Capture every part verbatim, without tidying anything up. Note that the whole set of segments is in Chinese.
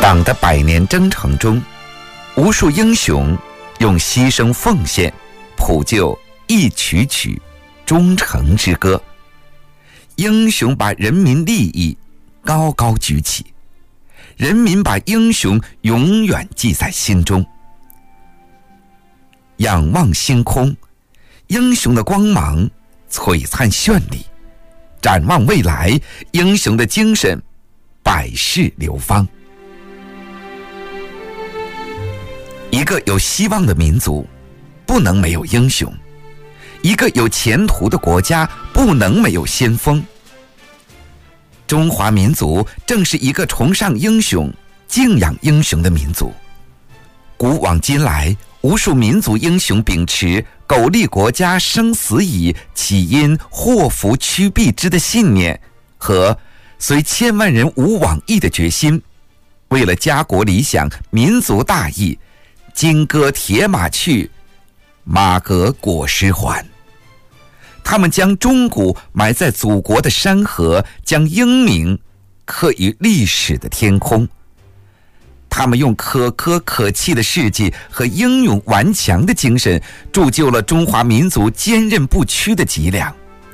党的百年征程中，无数英雄用牺牲奉献谱就一曲曲忠诚之歌。英雄把人民利益高高举起，人民把英雄永远记在心中。仰望星空，英雄的光芒璀璨绚丽；展望未来，英雄的精神百世流芳。一个有希望的民族不能没有英雄，一个有前途的国家不能没有先锋。中华民族正是一个崇尚英雄、敬仰英雄的民族。古往今来，无数民族英雄秉持苟利国家生死以，岂因祸福趋避之的信念和虽千万人吾往矣的决心，为了家国理想、民族大义，金戈铁马去，马革裹尸还。他们将钟鼓埋在祖国的山河，将英名刻于历史的天空。他们用可歌可泣的事迹和英勇顽强的精神，铸就了中华民族坚韧不屈的脊梁。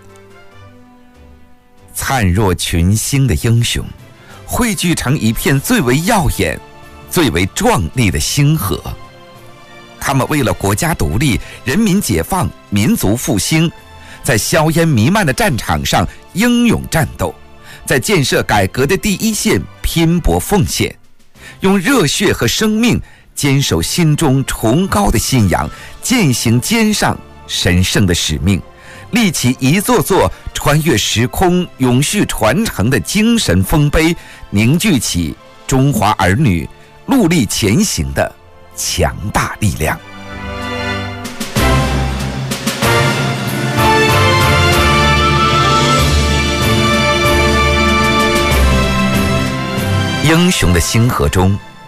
灿若群星的英雄，汇聚成一片最为耀眼、最为壮丽的星河。他们为了国家独立、人民解放、民族复兴，在硝烟弥漫的战场上英勇战斗，在建设改革的第一线拼搏奉献，用热血和生命坚守心中崇高的信仰，践行肩上神圣的使命，立起一座座穿越时空、永续传承的精神丰碑，凝聚起中华儿女戮力前行的强大力量。英雄的星河中